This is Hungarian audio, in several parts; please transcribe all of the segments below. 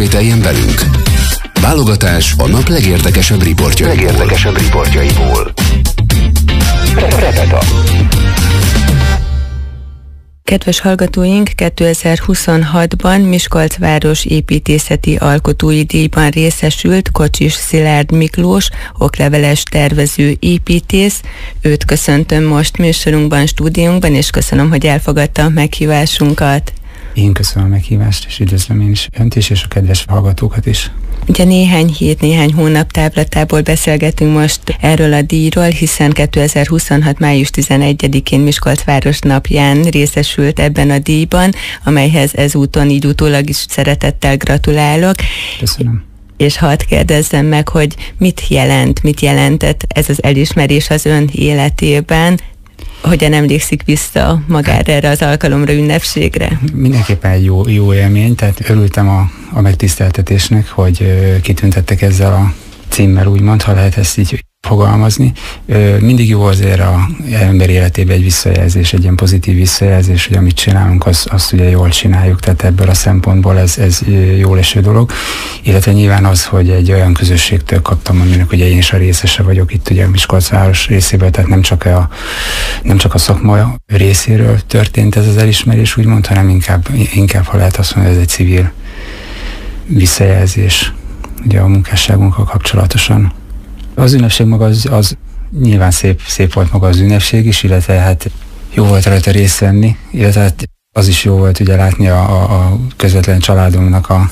ismételjen velünk. Válogatás a nap legérdekesebb riportjaiból. Repeta. Kedves hallgatóink, 2026-ban Miskolcváros építészeti alkotói díjban részesült Kocsis Szilárd Miklós, okleveles tervező építész. Őt köszöntöm most műsorunkban, stúdiónkban, és köszönöm, hogy elfogadta a meghívásunkat. Én köszönöm a meghívást, és üdvözlöm én is önt is, és a kedves hallgatókat is. Ugye néhány hónap távlatából beszélgetünk most erről a díjról, hiszen 2026. május 11-én Miskolcváros napján részesült ebben a díjban, amelyhez ezúton így utólag is szeretettel gratulálok. Köszönöm. És hadd kérdezzem meg, hogy mit jelentett ez az elismerés az ön életében? Hogyan emlékszik vissza magára erre az alkalomra, ünnepségre? Mindenképpen egy jó élmény, tehát örültem a megtiszteltetésnek, hogy kitüntettek ezzel a címmel, úgymond, ha lehet ezt így fogalmazni. Mindig jó azért az ember életében egy visszajelzés, egy ilyen pozitív visszajelzés, hogy amit csinálunk, azt ugye jól csináljuk, tehát ebből a szempontból ez jól eső dolog. Illetve nyilván az, hogy egy olyan közösségtől kaptam, aminek ugye én is a részese vagyok itt ugye Miskolcváros részéből, tehát nem csak a szakma részéről történt ez az elismerés, úgymond, hanem inkább ha lehet azt mondani, ez egy civil visszajelzés ugye a munkásságunkkal kapcsolatosan. Az ünnepség maga az nyilván szép volt maga az ünnepség is, illetve hát jó volt rajta részt venni, illetve hát az is jó volt ugye látni a közvetlen családomnak a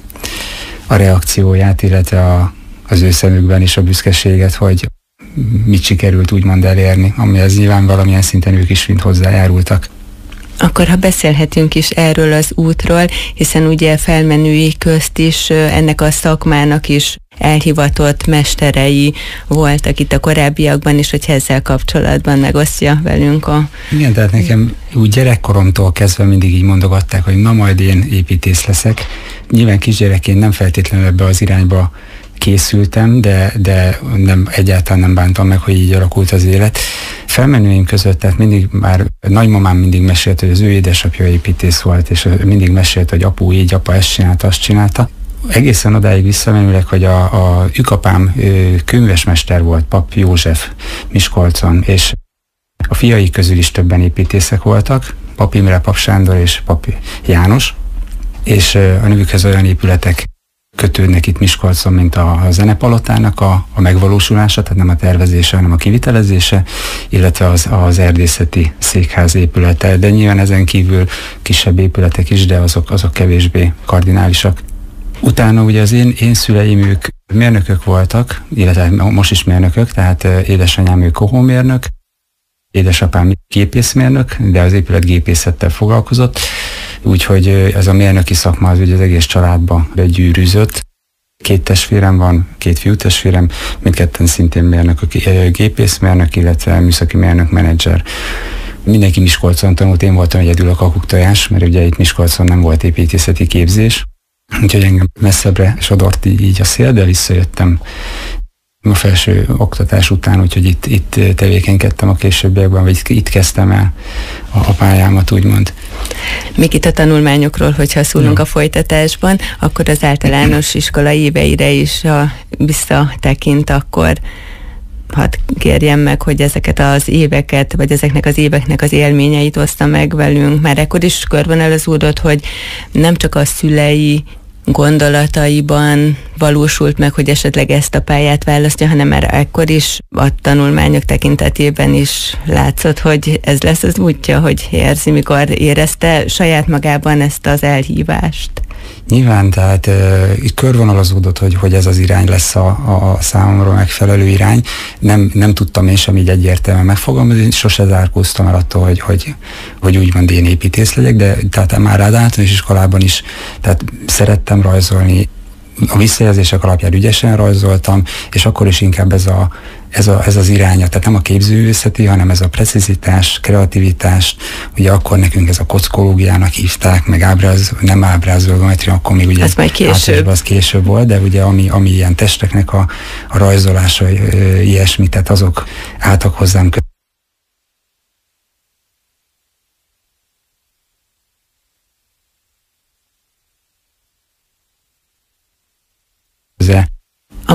reakcióját, illetve az ő szemükben is a büszkeséget, hogy mit sikerült úgymond elérni, amihez nyilván valamilyen szinten ők is mind hozzájárultak. Akkor ha beszélhetünk is erről az útról, hiszen ugye felmenői közt is ennek a szakmának is elhivatott mesterei voltak itt a korábbiakban is, hogy ezzel kapcsolatban megosztja velünk Igen, tehát nekem úgy gyerekkoromtól kezdve mindig így mondogatták, hogy na majd én építész leszek. Nyilván kisgyerekként nem feltétlenül ebbe az irányba készültem, de egyáltalán nem bántam meg, hogy így alakult az élet. Felmenőim között, tehát mindig már nagymamám mindig mesélt, hogy az ő édesapja építész volt, és mindig mesélt, hogy apu így, apa ezt csinálta, azt csinálta. Egészen odáig visszamenőleg, hogy a ükapám könyvesmester volt, Pap József Miskolcon, és a fiai közül is többen építészek voltak, Pap Imre, Pap Sándor és Pap János, és a nevükhez olyan épületek kötődnek itt Miskolcon, mint a Zenepalotának a megvalósulása, tehát nem a tervezése, hanem a kivitelezése, illetve az erdészeti székház épülete, de nyilván ezen kívül kisebb épületek is, de azok kevésbé kardinálisak. Utána ugye az én szüleim, ők mérnökök voltak, illetve most is mérnökök, tehát édesanyám ő kohómérnök, édesapám gépészmérnök, de az épületgépészettel foglalkozott, úgyhogy ez a mérnöki szakma az ugye az egész családba begyűrűzött. 2 testvérem van, 2 fiútestvérem, mindketten szintén mérnökök, gépészmérnök, illetve műszaki mérnök, menedzser. Mindenki Miskolcon tanult, én voltam egyedül a kakuktojás, mert ugye itt Miskolcon nem volt építészeti képzés, úgyhogy engem messzebbre sodort így a szél, de visszajöttem a felső oktatás után, úgyhogy itt tevékenykedtem a későbbiekben, vagy itt kezdtem el a pályámat, úgymond. Még itt a tanulmányokról, hogyha szólunk a folytatásban, akkor az általános iskola éveire is, ha visszatekint, akkor hadd kérjem meg, hogy ezeket az éveket, vagy ezeknek az éveknek az élményeit oszta meg velünk. Már ekkor is körvonalazódott, hogy nem csak a szülei gondolataiban valósult meg, hogy esetleg ezt a pályát választja, hanem már ekkor is a tanulmányok tekintetében is látszott, hogy ez lesz az útja, hogy érzi, mikor érezte saját magában ezt az elhívást. Nyilván, tehát itt körvonalazódott, hogy ez az irány lesz a számomra megfelelő irány. Nem tudtam én sem így egyértelműen megfogalmazni, sose zárkóztam el attól, hogy úgymond én építész legyek, de tehát már általános iskolában is, tehát szerettem rajzolni, a visszajelzések alapján ügyesen rajzoltam, és akkor is inkább ez az iránya, tehát nem a képzőművészeti, hanem ez a precizitás, kreativitás, ugye akkor nekünk ez a kockológiának hívták, meg nem ábrázolgometria, akkor még ugye az később volt, de ugye ami ilyen testeknek a rajzolása, ilyesmi, tehát azok álltak hozzám.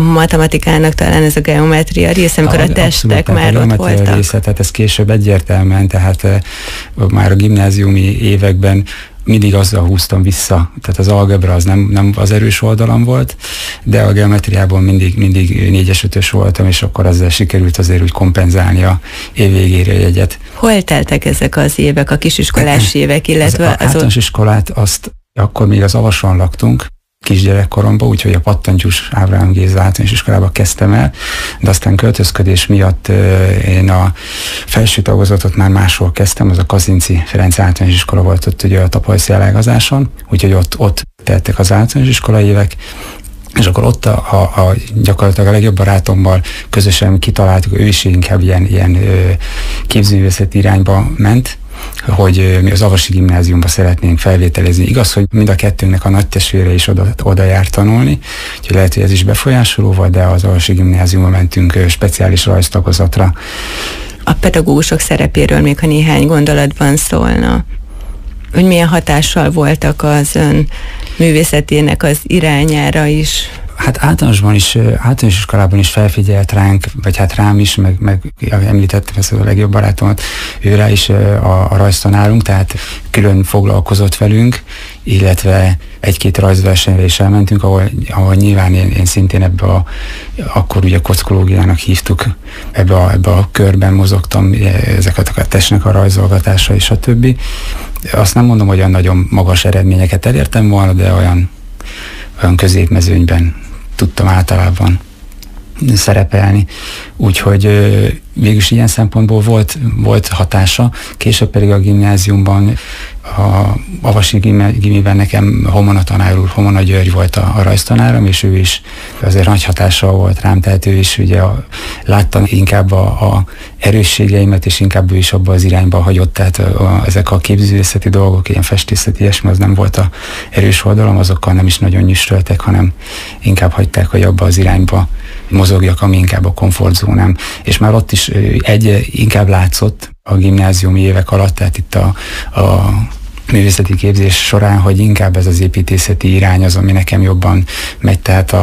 matematikának talán ez a geometria része, amikor a testek abszolút, már ott voltak. Része, tehát ez később egyértelműen, tehát már a gimnáziumi években mindig azzal húztam vissza. Tehát az algebra az nem az erős oldalam volt, de a geometriában mindig 4-es 5-ös voltam, és akkor azzal sikerült azért úgy kompenzálni a évvégére jegyet. Hol teltek ezek az évek, a kisiskolás évek, illetve az általános iskolát azt akkor még az Avason laktunk, kisgyerekkoromban, úgyhogy a Pattantyús Ábrahám Géza általános iskolába kezdtem el, de aztán költözködés miatt én a felső tagozatot már máshol kezdtem, az a Kazinczy Ferenc általános iskola volt ott ugye a Tapajszi elágazáson, úgyhogy ott teltek az általános iskolai évek, és akkor ott gyakorlatilag a legjobb barátommal közösen kitaláltuk, ő is inkább ilyen képzőművészeti irányba ment, hogy mi az Avasi Gimnáziumba szeretnénk felvételezni. Igaz, hogy mind a kettőnknek a nagytestvére is oda járt tanulni, úgyhogy lehet, hogy ez is befolyásoló volt, de az Avasi Gimnáziumba mentünk speciális rajztagozatra. A pedagógusok szerepéről még ha néhány gondolatban szólna, hogy milyen hatással voltak az ön művészetének az irányára is? Hát általános iskolában is felfigyelt ránk, vagy hát rám is, meg említettem ezt a legjobb barátomat, őrá is a rajztanárunk, tehát külön foglalkozott velünk, illetve egy-két rajzversenyre is elmentünk, ahol nyilván én szintén akkor ugye kockológiának hívtuk, ebbe a körben mozogtam, ezeket a testnek a rajzolgatása és a többi. Azt nem mondom, hogy olyan nagyon magas eredményeket elértem volna, de olyan középmezőnyben tudtam általában szerepelni. Úgyhogy végülis ilyen szempontból volt hatása. Később pedig a gimnáziumban, a Avasi Gimiben nekem Homona tanár úr, Homona György volt a rajztanárom, és ő is azért nagy hatással volt rám, tehát ő is ugye látta inkább a erősségeimet, és inkább ő is abba az irányba hagyott, tehát ezek a képzőművészeti dolgok, ilyen festészeti, ilyesmi, az nem volt a erős oldalam, azokkal nem is nagyon nyüstöltek, hanem inkább hagyták, hogy abba az irányba mozogjak, ami inkább a komfortzónám. És már ott is inkább látszott a gimnáziumi évek alatt, tehát itt a művészeti képzés során, hogy inkább ez az építészeti irány az, ami nekem jobban megy, tehát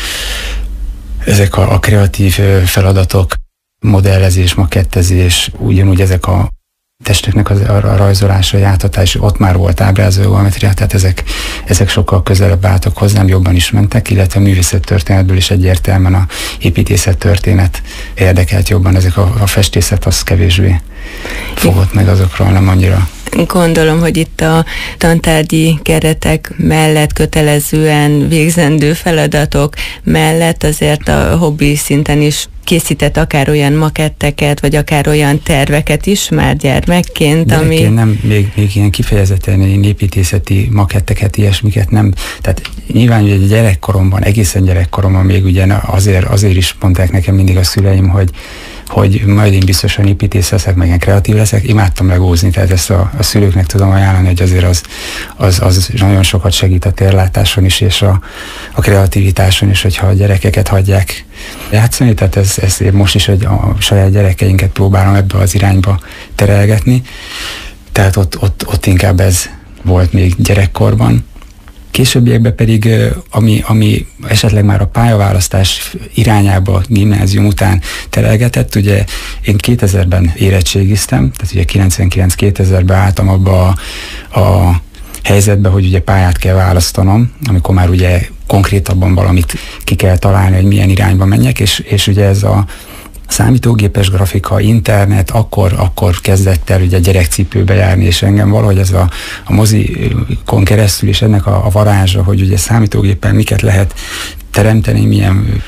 ezek a kreatív feladatok, modellezés, makettezés, ugyanúgy ezek a testeknek a rajzolása, játhatás, ott már volt ábrázoló geometria, tehát ezek sokkal közelebb álltak hozzám, jobban is mentek, illetve a művészettörténetből is egyértelműen a építészettörténet érdekelt jobban, ezek a festészet az kevésbé fogott meg azokról, nem annyira. Gondolom, hogy itt a tantárgyi keretek mellett kötelezően végzendő feladatok mellett azért a hobbi szinten is készített akár olyan maketteket, vagy akár olyan terveket is már gyermekként, ami... Nem, még ilyen kifejezetten építészeti maketteket, ilyesmiket nem. Tehát nyilván ugye gyerekkoromban, egészen gyerekkoromban még ugye azért is mondták nekem mindig a szüleim, hogy majd én biztosan építész leszek, meg ilyen kreatív leszek, imádtam legózni, tehát ezt a szülőknek tudom ajánlani, hogy azért az nagyon sokat segít a térlátáson is, és a kreativitáson is, hogyha a gyerekeket hagyják játszani, tehát ez én most is, hogy a saját gyerekeinket próbálom ebbe az irányba terelgetni, tehát ott inkább ez volt még gyerekkorban. Későbbiekben pedig, ami esetleg már a pályaválasztás irányába gimnázium után terelgetett, ugye én 2000-ben érettségiztem, tehát ugye 99-2000-ben álltam abba a helyzetbe, hogy ugye pályát kell választanom, amikor már ugye konkrétabban valamit ki kell találni, hogy milyen irányba menjek, és ugye ez a számítógépes grafika, internet, akkor kezdett el ugye gyerekcipőbe járni, és engem valahogy ez a mozikon keresztül is ennek a varázsa, hogy ugye számítógépen miket lehet teremteni, milyen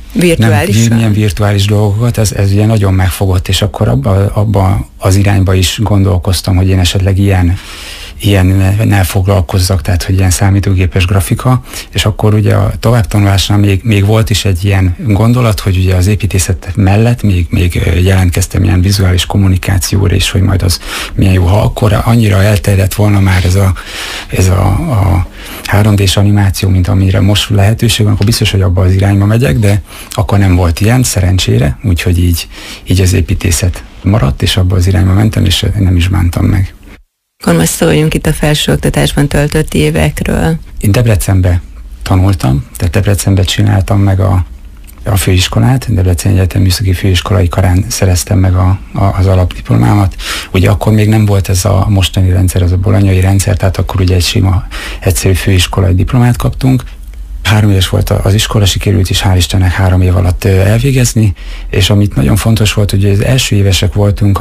virtuális dolgokat, ez ugye nagyon megfogott, és akkor abba az irányba is gondolkoztam, hogy én esetleg ilyennel foglalkozzak, tehát hogy ilyen számítógépes grafika, és akkor ugye a továbbtanulásnál még volt is egy ilyen gondolat, hogy ugye az építészet mellett még jelentkeztem ilyen vizuális kommunikációra is, hogy majd az milyen jó. Ha akkor annyira elterjedt volna már ez a 3D-s animáció, mint amire most lehetőség van, akkor biztos, hogy abba az irányba megyek, de akkor nem volt ilyen, szerencsére, úgyhogy így az építészet maradt, és abba az irányba mentem, és nem is bántam meg. Akkor most szóljunk itt a felsőoktatásban töltött évekről. Én Debrecenbe tanultam, tehát Debrecenbe csináltam meg a a főiskolát, Debreceni Egyetem Műszaki Főiskolai Karán szereztem meg az alapdiplomámat. Ugye akkor még nem volt ez a mostani rendszer, ez a bolonyai rendszer, tehát akkor ugye egy sima, egyszerű főiskolai diplomát kaptunk. 3 éves volt az iskola, sikerült is hál' Istennek 3 év alatt elvégezni, és amit nagyon fontos volt, hogy az első évesek voltunk,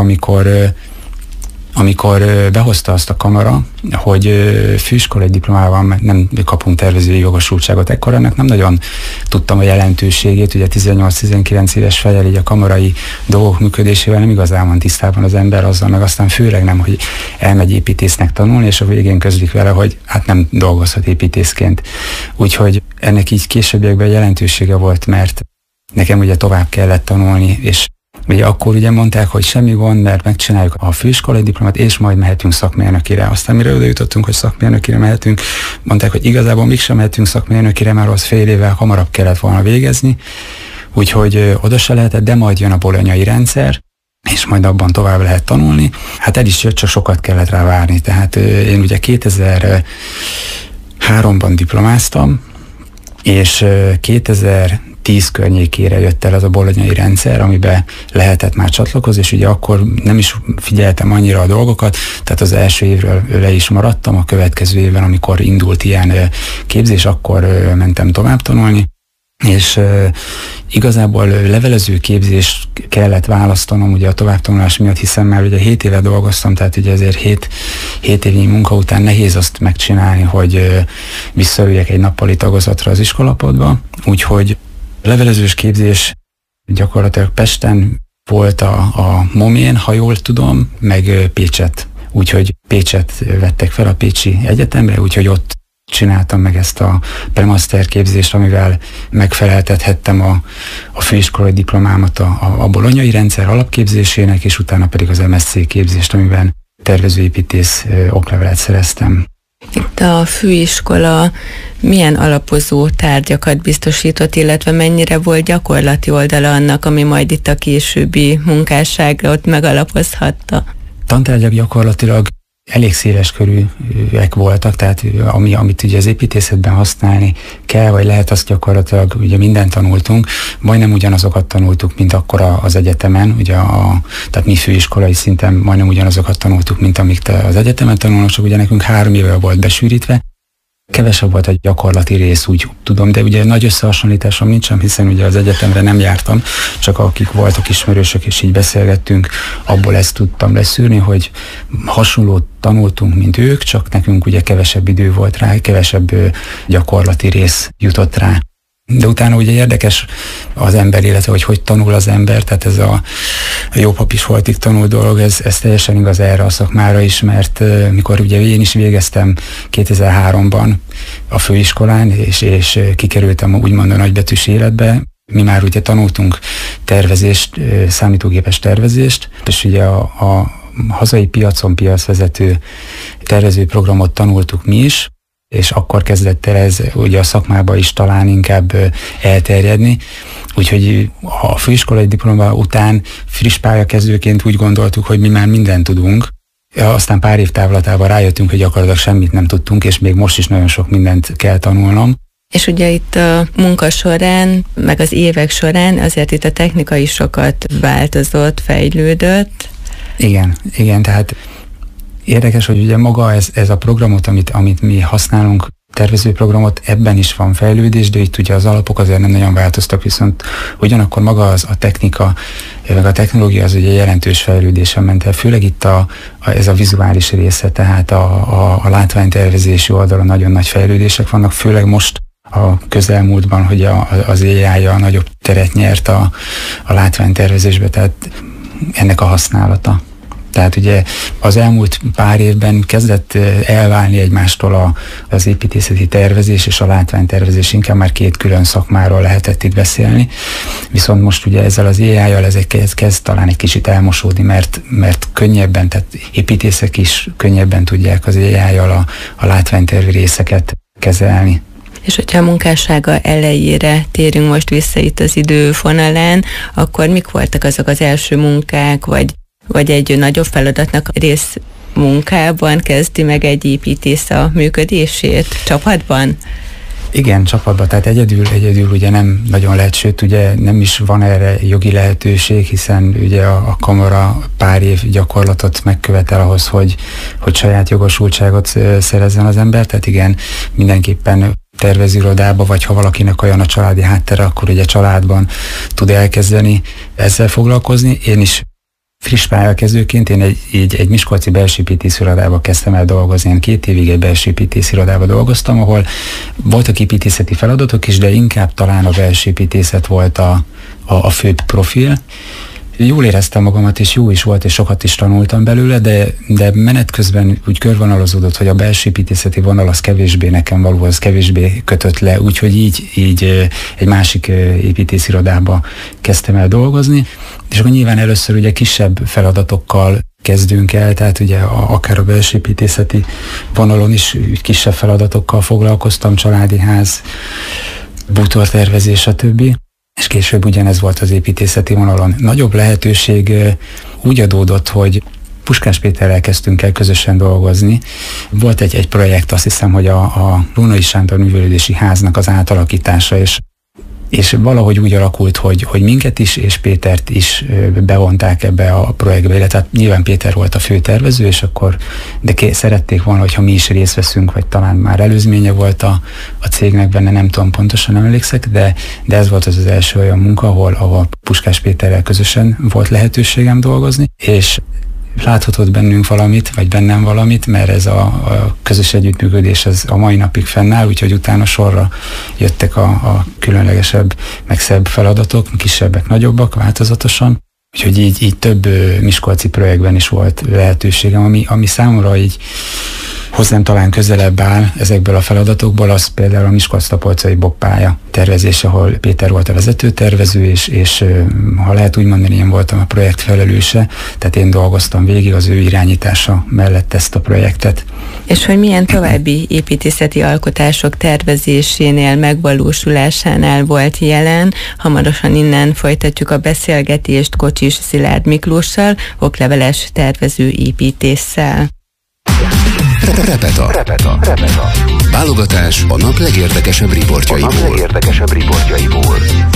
amikor behozta azt a kamara, hogy főiskolai diplomával nem kapunk tervezői jogosultságot. Ekkor ennek nem nagyon tudtam a jelentőségét, ugye 18-19 éves fejjel így a kamarai dolgok működésével nem igazán van tisztában az ember azzal, meg aztán főleg nem, hogy elmegy építésznek tanulni, és a végén közlik vele, hogy hát nem dolgozhat építészként. Úgyhogy ennek így későbbiekben jelentősége volt, mert nekem ugye tovább kellett tanulni, és ugye akkor ugye mondták, hogy semmi gond, mert megcsináljuk a főiskolai diplomát, és majd mehetünk szakmérnökire. Aztán mire oda jutottunk, hogy szakmérnökire mehetünk, mondták, hogy igazából mégsem mehetünk szakmérnökire, mert az fél évvel hamarabb kellett volna végezni, úgyhogy oda se lehetett, de majd jön a bolonyai rendszer, és majd abban tovább lehet tanulni. Hát el is jött, csak sokat kellett rá várni. Tehát én ugye 2003-ban diplomáztam, és 2010 környékére jött el az a bolonyai rendszer, amiben lehetett már csatlakozni, és ugye akkor nem is figyeltem annyira a dolgokat, tehát az első évről le is maradtam, a következő évben, amikor indult ilyen képzés, akkor mentem tovább tanulni, és igazából levelező képzést kellett választanom ugye a továbbtanulás miatt, hiszen már ugye 7 éve dolgoztam, tehát ugye azért 7 évnyi munka után nehéz azt megcsinálni, hogy visszaüljek egy nappali tagozatra az iskolapadba, úgyhogy levelezős képzés gyakorlatilag Pesten volt a Momén, ha jól tudom, meg Pécset. Úgyhogy Pécset vettek fel a Pécsi Egyetemre, úgyhogy ott csináltam meg ezt a premaster képzést, amivel megfeleltethettem a főiskolai diplomámat a bolonyai rendszer alapképzésének, és utána pedig az MSc képzést, amiben tervezőépítész oklevelet szereztem. Itt a főiskola milyen alapozó tárgyakat biztosított, illetve mennyire volt gyakorlati oldala annak, ami majd itt a későbbi munkásságra ott megalapozhatta? Tantárgyak gyakorlatilag elég széles körűek voltak, tehát amit ugye az építészetben használni kell, vagy lehet, azt gyakorlatilag ugye mindent tanultunk, majdnem ugyanazokat tanultuk, mint akkor az egyetemen, ugye tehát mi főiskolai szinten majdnem ugyanazokat tanultuk, mint amik az egyetemen tanulnak, csak ugye nekünk 3 éve volt besűrítve. Kevesebb volt a gyakorlati rész, úgy tudom, de ugye nagy összehasonlításom nincsen, hiszen ugye az egyetemre nem jártam, csak akik voltak ismerősök, és így beszélgettünk, abból ezt tudtam leszűrni, hogy hasonlót tanultunk, mint ők, csak nekünk ugye kevesebb idő volt rá, kevesebb gyakorlati rész jutott rá. De utána ugye érdekes az ember élete, hogy tanul az ember, tehát ez a jó pap is holtig tanul dolog, ez teljesen igaz erre a szakmára is, mert mikor ugye én is végeztem 2003-ban a főiskolán, és kikerültem úgymond a nagybetűs életbe, mi már ugye tanultunk tervezést, számítógépes tervezést, és ugye a hazai piacon piacvezető tervezőprogramot tanultuk mi is, és akkor kezdett el ez ugye a szakmába is talán inkább elterjedni. Úgyhogy a főiskolai diploma után friss pályakezdőként úgy gondoltuk, hogy mi már mindent tudunk. Aztán pár év távlatában rájöttünk, hogy gyakorlatilag semmit nem tudtunk, és még most is nagyon sok mindent kell tanulnom. És ugye itt a munka során, meg az évek során azért itt a technika is sokat változott, fejlődött. Igen, tehát érdekes, hogy ugye maga ez a programot, amit mi használunk, tervezőprogramot, ebben is van fejlődés, de itt ugye az alapok azért nem nagyon változtak, viszont ugyanakkor maga a technika, meg a technológia az ugye jelentős fejlődésen ment el, főleg itt ez a vizuális része, tehát a látványtervezési oldalon nagyon nagy fejlődések vannak, főleg most a közelmúltban, hogy az AI-ja nagyobb teret nyert a látványtervezésbe, tehát ennek a használata. Tehát ugye az elmúlt pár évben kezdett elválni egymástól az építészeti tervezés és a látványtervezés, inkább már 2 külön szakmáról lehetett itt beszélni. Viszont most ugye ezzel az AI-jal ez kezd talán egy kicsit elmosódni, mert könnyebben, tehát építészek is könnyebben tudják az AI-jal a látványtervi részeket kezelni. És hogyha a munkássága elejére térünk most vissza itt az időfonalán, akkor mik voltak azok az első munkák, vagy egy nagyobb feladatnak rész munkában kezdi meg egy építész a működését csapatban? Igen, csapatban, tehát egyedül ugye nem nagyon lehet, sőt ugye nem is van erre jogi lehetőség, hiszen ugye a kamara pár év gyakorlatot megkövetel ahhoz, hogy saját jogosultságot szerezzen az ember, tehát igen, mindenképpen tervezőirodába, vagy ha valakinek olyan a családi háttere, akkor ugye családban tud elkezdeni ezzel foglalkozni. Én is friss pályakezdőként én egy miskolci belsőépítészirodába kezdtem el dolgozni. Én 2 évig egy belsőépítészirodába dolgoztam, ahol voltak építészeti feladatok is, de inkább talán a belsőépítészet volt a főbb profil. Jól éreztem magamat, és jó is volt, és sokat is tanultam belőle, de menet közben úgy körvonalazódott, hogy a belsőépítészeti vonal az kevésbé nekem való, az kevésbé kötött le, úgyhogy így egy másik építészirodába kezdtem el dolgozni, és akkor nyilván először ugye kisebb feladatokkal kezdünk el, tehát ugye akár a belsőépítészeti vonalon is kisebb feladatokkal foglalkoztam, családi ház, bútortervezés, stb. És később ugyanez volt az építészeti vonalon. Nagyobb lehetőség úgy adódott, hogy Puskás Péterrel kezdtünk el közösen dolgozni. Volt egy projekt, azt hiszem, hogy a Rónai Sándor művelődési háznak az átalakítása, és valahogy úgy alakult, hogy minket is és Pétert is bevonták ebbe a projektbe, illetve nyilván Péter volt a fő tervező, és akkor szerették volna, hogyha mi is részt veszünk, vagy talán már előzménye volt a cégnek benne, nem tudom, pontosan nem emlékszek, de ez volt az első olyan munka, ahol Puskás Péterrel közösen volt lehetőségem dolgozni, és láthatott bennünk valamit, vagy bennem valamit, mert ez a közös együttműködés az a mai napig fennáll, úgyhogy utána sorra jöttek a különlegesebb, meg szebb feladatok, kisebbek, nagyobbak, változatosan. Úgyhogy így több miskolci projektben is volt lehetőségem, ami számomra így hozzám talán közelebb áll ezekből a feladatokból, az például a Miskolc-Tapolcai bokpálya tervezés, ahol Péter volt a vezetőtervező, és ha lehet úgy mondani, én voltam a projekt felelőse, tehát én dolgoztam végig az ő irányítása mellett ezt a projektet. És hogy milyen további építészeti alkotások tervezésénél, megvalósulásánál volt jelen? Hamarosan innen folytatjuk a beszélgetést Kocsis Szilárd Miklóssal, okleveles tervező építésszel. Repeta. Válogatás a nap legérdekesebb riportjaiból.